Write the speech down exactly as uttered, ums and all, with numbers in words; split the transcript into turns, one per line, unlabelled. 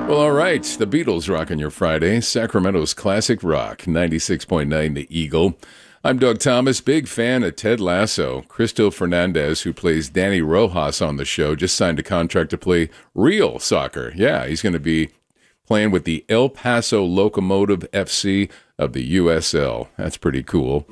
Well, all right. The Beatles rocking your Friday. Sacramento's classic rock, ninety-six point nine The Eagle. I'm Doug Thomas, big fan of Ted Lasso. Cristo Fernandez, who plays Danny Rojas on the show, just signed a contract to play real soccer. Yeah, he's going to be playing with the El Paso Locomotive F C of the U S L. That's pretty cool.